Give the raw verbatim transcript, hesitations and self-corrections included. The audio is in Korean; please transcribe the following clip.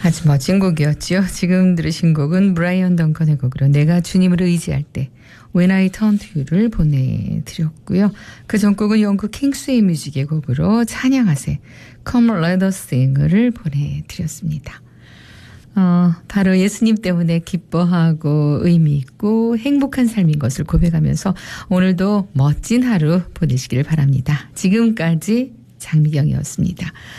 아주 멋진 곡이었죠. 지금 들으신 곡은 브라이언 덩컨의 곡으로 내가 주님을 의지할 때 When I Turn to You를 보내드렸고요. 그 전곡은 영국 킹스웨이 뮤직의 곡으로 찬양하세 Come Let Us Sing을 보내드렸습니다. 어, 바로 예수님 때문에 기뻐하고 의미 있고 행복한 삶인 것을 고백하면서 오늘도 멋진 하루 보내시길 바랍니다. 지금까지 장미경이었습니다.